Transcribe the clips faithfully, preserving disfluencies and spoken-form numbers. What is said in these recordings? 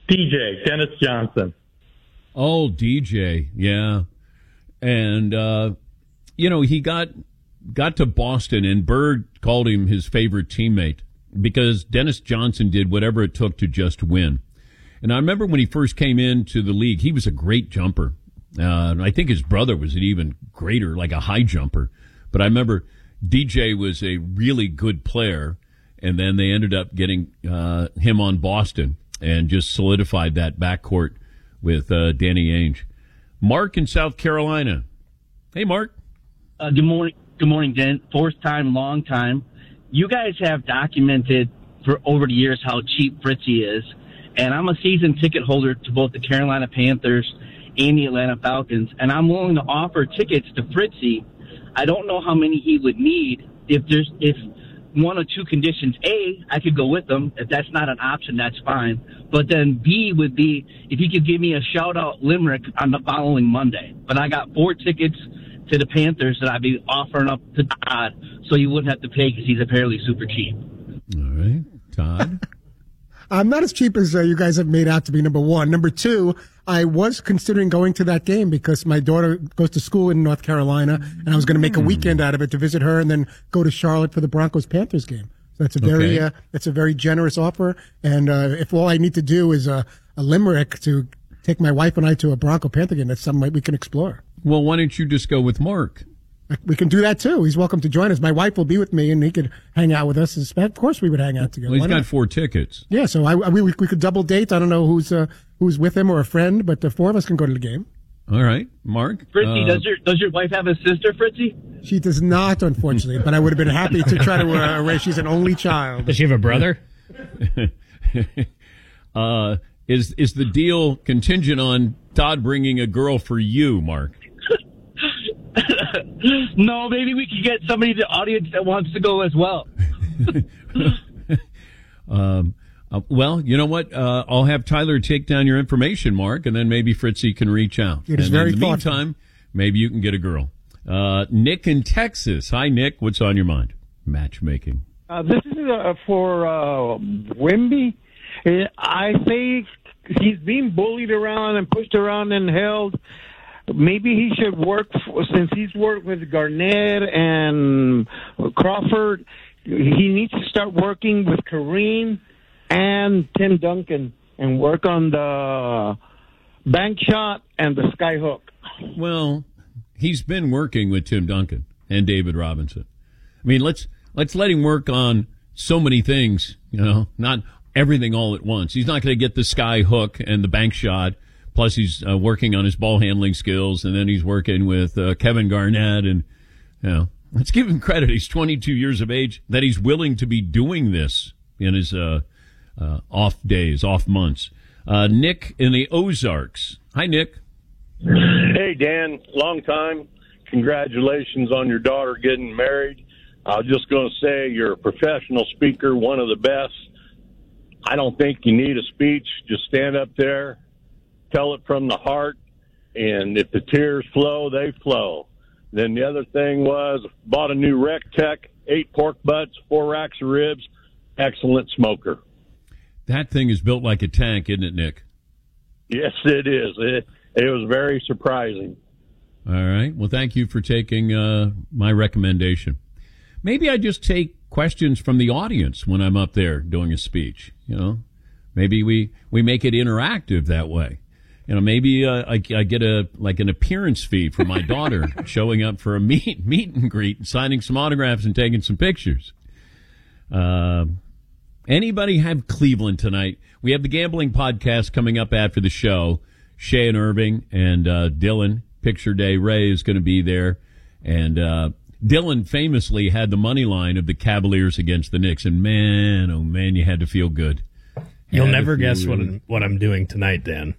D J, Dennis Johnson. Oh, D J, yeah. And, uh, you know, he got got to Boston, and Bird called him his favorite teammate because Dennis Johnson did whatever it took to just win. And I remember when he first came into the league, he was a great jumper. Uh, I think his brother was an even greater, like a high jumper. But I remember D J was a really good player, and then they ended up getting uh, him on Boston and just solidified that backcourt with uh, Danny Ainge. Mark in South Carolina. Hey, Mark. Uh, good morning. Good morning, Dan. Fourth time, long time. You guys have documented for over the years how cheap Fritzy is, and I'm a season ticket holder to both the Carolina Panthers and the Atlanta Falcons, and I'm willing to offer tickets to Fritzy. I don't know how many he would need. If there's if one or two conditions, A, I could go with him. If that's not an option, that's fine. But then B would be if he could give me a shout-out limerick on the following Monday. But I got four tickets to the Panthers that I'd be offering up to Todd, so you wouldn't have to pay because he's apparently super cheap. All right, Todd. I'm not as cheap as uh, you guys have made out to be, number one. Number two, I was considering going to that game because my daughter goes to school in North Carolina, and I was going to make a weekend out of it to visit her and then go to Charlotte for the Broncos-Panthers game. So that's a very, Okay. uh, that's a very generous offer. And uh, if all I need to do is uh, a limerick to take my wife and I to a Bronco-Panther game, that's something we can explore. Well, why don't you just go with Mark? We can do that too. He's welcome to join us. My wife will be with me, and he could hang out with us. Of course, we would hang out together. Well, he's Why got not? four tickets. Yeah, so I, we we could double date. I don't know who's uh, who's with him or a friend, but the four of us can go to the game. All right, Mark. Fritzy, uh, does your does your wife have a sister, Fritzy? She does not, unfortunately, but I would have been happy to try to uh, arrange. She's an only child. Does she have a brother? uh, is is the deal contingent on Todd bringing a girl for you, Mark? No, maybe we could get somebody in the audience that wants to go as well. um, uh, well, you know what? Uh, I'll have Tyler take down your information, Mark, and then maybe Fritzy can reach out. It is and very in the thoughtful. meantime, maybe you can get a girl. Uh, Nick in Texas. Hi, Nick. What's on your mind? Matchmaking. Uh, this is uh, for uh, Wimby. Uh, I think he's being bullied around and pushed around and held. Maybe he should work, for, since he's worked with Garnett and Crawford, he needs to start working with Kareem and Tim Duncan and work on the bank shot and the sky hook. Well, he's been working with Tim Duncan and David Robinson. I mean, let's let's let him work on so many things, you know, not everything all at once. He's not going to get the sky hook and the bank shot. Plus, he's uh, working on his ball handling skills, and then he's working with uh, Kevin Garnett. And, you know, let's give him credit. He's twenty-two years of age, that he's willing to be doing this in his uh, uh, off days, off months. Uh, Nick in the Ozarks. Hi, Nick. Hey, Dan. Long time. Congratulations on your daughter getting married. I was just going to say you're a professional speaker, one of the best. I don't think you need a speech. Just stand up there. Tell it from the heart, and if the tears flow, they flow. Then the other thing was, bought a new Rec Tech, eight pork butts, four racks of ribs, excellent smoker. That thing is built like a tank, isn't it, Nick? Yes, it is. It, it was very surprising. All right. Well, thank you for taking uh, my recommendation. Maybe I just take questions from the audience when I'm up there doing a speech, you know? Maybe we, we make it interactive that way. You know, maybe uh, I, I get a like an appearance fee for my daughter showing up for a meet meet and greet, and signing some autographs and taking some pictures. Uh, anybody have Cleveland tonight? We have the gambling podcast coming up after the show. Shay and Irving and uh, Dylan, Picture Day Ray is going to be there, and uh, Dylan famously had the money line of the Cavaliers against the Knicks, and man, oh man, you had to feel good. You'll Had never to feel guess what really- I'm, what I'm doing tonight, Dan.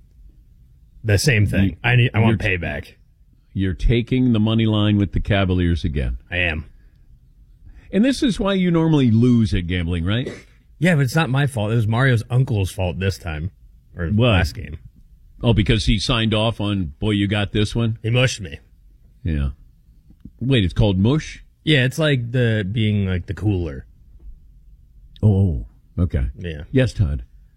The same thing. I need. I want You're- payback. You're taking the money line with the Cavaliers again. I am. And this is why you normally lose at gambling, right? Yeah, but it's not my fault. It was Mario's uncle's fault this time, or What? last game. Oh, because he signed off on, boy, you got this one? He mushed me. Yeah. Wait, it's called mush? Yeah, it's like the being like the cooler. Oh, okay. Yeah. Yes, Todd.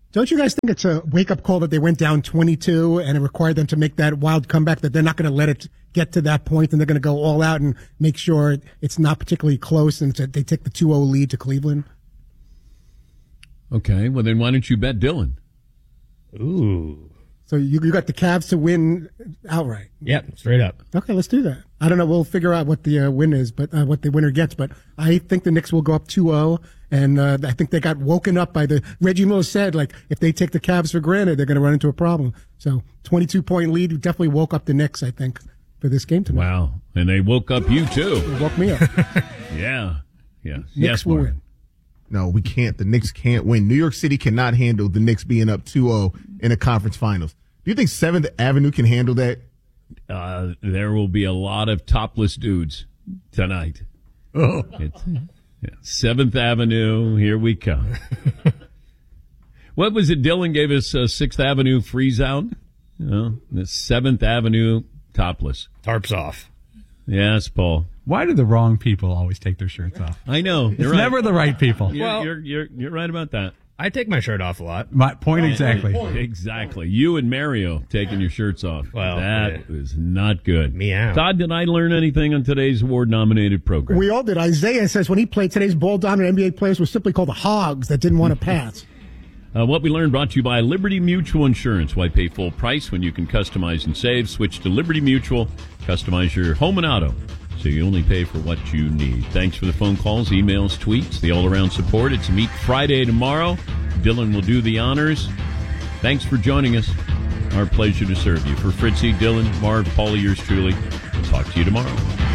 Don't you guys think it's a wake-up call that they went down twenty-two and it required them to make that wild comeback, that they're not going to let it get to that point and they're going to go all out and make sure it's not particularly close and it's a, they take the two oh lead to Cleveland? Okay, well then why don't you bet Dylan? Ooh. So you, you got the Cavs to win outright. Yep, straight up. Okay, let's do that. I don't know. We'll figure out what the uh, win is, but uh, what the winner gets. But I think the Knicks will go up two oh, and uh, I think they got woken up by the Reggie Miller said, like, if they take the Cavs for granted, they're going to run into a problem. So twenty-two point lead definitely woke up the Knicks, I think, for this game tonight. Wow, and they woke up you too. They woke me up. Yeah, yeah. Knicks yes, will Martin. win. No, we can't. The Knicks can't win. New York City cannot handle the Knicks being up two oh in the conference finals. Do you think seventh Avenue can handle that? Uh, there will be a lot of topless dudes tonight. Oh. It's, yeah. seventh Avenue, here we come. What was it? Dylan gave us uh, sixth Avenue freeze out. You know, the seventh Avenue topless. Tarps off. Yes, Paul. Why do the wrong people always take their shirts off? I know. It's You're right. never the right people. You're, Well- you're, you're, you're right about that. I take my shirt off a lot. My point exactly. Exactly. You and Mario taking your shirts off. Well, that yeah. was not good. Meow. Todd, did I learn anything on today's award-nominated program? We all did. Isaiah says when he played, today's ball-dominant N B A players were simply called the hogs that didn't want to pass. Uh, what we learned brought to you by Liberty Mutual Insurance. Why pay full price when you can customize and save? Switch to Liberty Mutual. Customize your home and auto so you only pay for what you need. Thanks for the phone calls, emails, tweets, the all-around support. It's Meet Friday tomorrow. Dylan will do the honors. Thanks for joining us. Our pleasure to serve you. For Fritzy, Dylan, Marv, Paulie, yours truly. We'll talk to you tomorrow.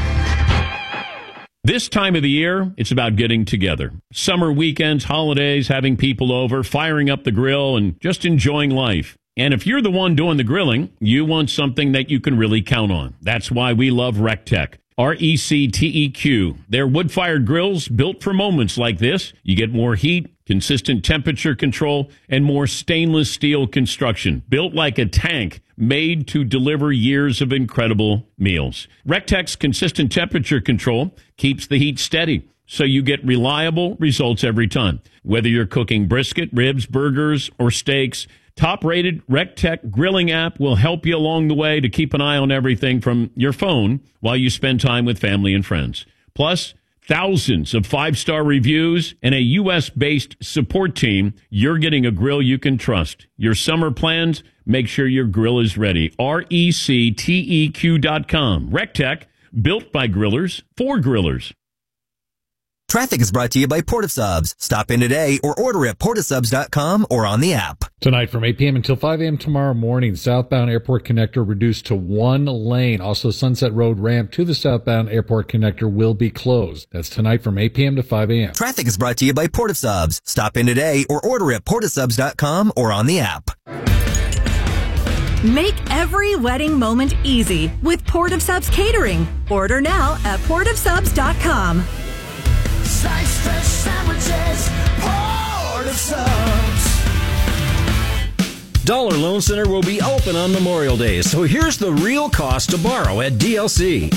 This time of the year, it's about getting together. Summer weekends, holidays, having people over, firing up the grill, and just enjoying life. And if you're the one doing the grilling, you want something that you can really count on. That's why we love RecTech. R E C T E Q. They're wood-fired grills built for moments like this. You get more heat, consistent temperature control, and more stainless steel construction. Built like a tank, made to deliver years of incredible meals. RecTech's consistent temperature control keeps the heat steady, so you get reliable results every time. Whether you're cooking brisket, ribs, burgers, or steaks, top-rated RecTech grilling app will help you along the way to keep an eye on everything from your phone while you spend time with family and friends. Plus, thousands of five-star reviews and a U S-based support team. You're getting a grill you can trust. Your summer plans, make sure your grill is ready. R E C T E Q dot com. RecTech, built by grillers, for grillers. Traffic is brought to you by Portasubs. Stop in today or order at portasubs dot com or on the app. Tonight from eight p.m. until five a.m. tomorrow morning, southbound airport connector reduced to one lane. Also, Sunset Road ramp to the southbound airport connector will be closed. That's tonight from eight p.m. to five a.m. Traffic is brought to you by Portasubs. Stop in today or order at portasubs dot com or on the app. Make every wedding moment easy with Port of Subs Catering. Order now at port of subs dot com. Slice fresh sandwiches, Port of Subs. Dollar Loan Center will be open on Memorial Day, so here's the real cost to borrow at D L C.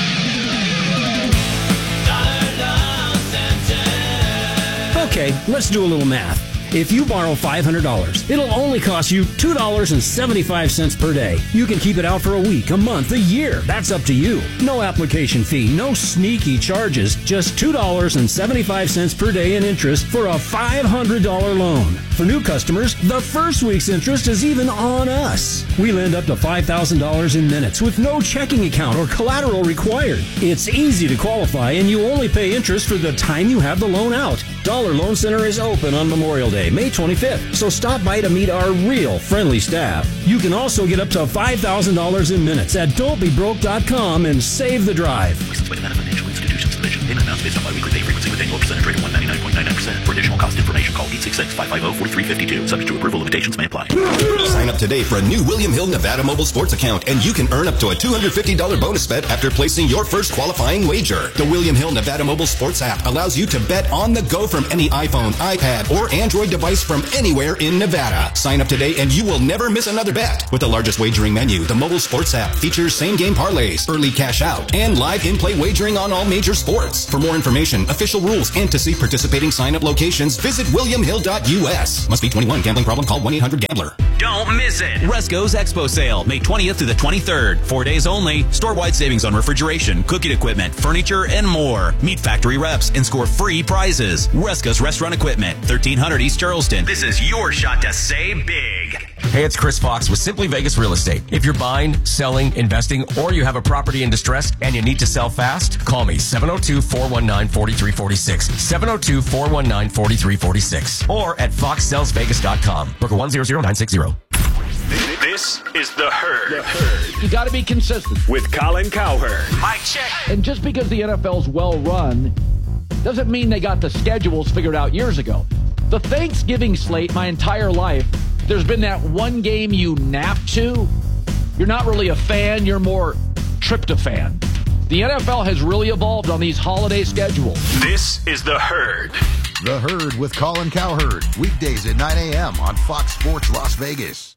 Okay, let's do a little math. If you borrow five hundred dollars, it'll only cost you two dollars and seventy-five cents per day. You can keep it out for a week, a month, a year. That's up to you. No application fee, no sneaky charges, just two dollars and seventy-five cents per day in interest for a five hundred dollars loan. For new customers, the first week's interest is even on us. We lend up to five thousand dollars in minutes with no checking account or collateral required. It's easy to qualify, and you only pay interest for the time you have the loan out. Dollar Loan Center is open on Memorial Day, May twenty-fifth, so stop by to meet our real friendly staff. You can also get up to five thousand dollars in minutes at don't be broke dot com and save the drive. Licensed by the Nevada Financial Institution Submission. Payment amounts based on biweekly pay frequency with annual percentage rate of one hundred ninety-nine point nine nine percent. For additional cost information, call eight six six, five five zero, four three five two. Subject to approval, limitations may apply. Sign up today for a new William Hill Nevada Mobile Sports account, and you can earn up to a two hundred fifty dollars bonus bet after placing your first qualifying wager. The William Hill Nevada Mobile Sports app allows you to bet on the go from any iPhone, iPad, or Android device from anywhere in Nevada. Sign up today and you will never miss another bet. With the largest wagering menu, the mobile sports app features same-game parlays, early cash out, and live in-play wagering on all major sports. For more more information, official rules, and to see participating sign-up locations, visit william hill dot u s. Must be twenty-one. Gambling problem? Call one eight hundred gambler. Don't miss it. Resco's Expo Sale, May twentieth to the twenty-third. Four days only. Store-wide savings on refrigeration, cooking equipment, furniture, and more. Meet factory reps and score free prizes. Resco's Restaurant Equipment, thirteen hundred East Charleston. This is your shot to save big. Hey, it's Chris Fox with Simply Vegas Real Estate. If you're buying, selling, investing, or you have a property in distress and you need to sell fast, call me seven oh two, four one nine, four three four six, seven oh two, four one nine, four three four six, or at fox sells vegas dot com. Broker one zero zero nine six zero. This is The Herd. The Herd. You got to be consistent. With Colin Cowherd. Mic check. And just because the N F L's well run doesn't mean they got the schedules figured out years ago. The Thanksgiving slate, my entire life, there's been that one game you nap to. You're not really a fan, you're more tryptophan. The N F L has really evolved on these holiday schedules. This is The Herd. The Herd with Colin Cowherd. Weekdays at nine a.m. on Fox Sports Las Vegas.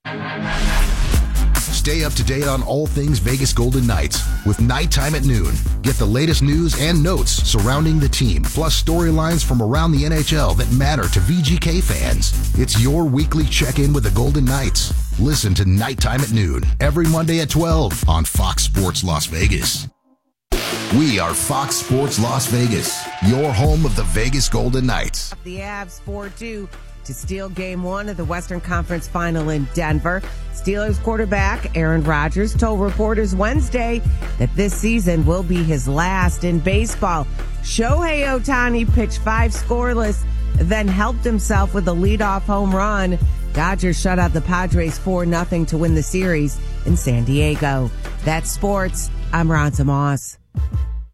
Stay up to date on all things Vegas Golden Knights with Nighttime at Noon. Get the latest news and notes surrounding the team, plus storylines from around the N H L that matter to V G K fans. It's your weekly check-in with the Golden Knights. Listen to Nighttime at Noon every Monday at twelve on Fox Sports Las Vegas. We are Fox Sports Las Vegas, your home of the Vegas Golden Knights. The Avs four two to steal game one of the Western Conference Final in Denver. Steelers quarterback Aaron Rodgers told reporters Wednesday that this season will be his last in baseball. Shohei Ohtani pitched five scoreless, then helped himself with a leadoff home run. Dodgers shut out the Padres four nothing to win the series in San Diego. That's sports. I'm Ronza Moss.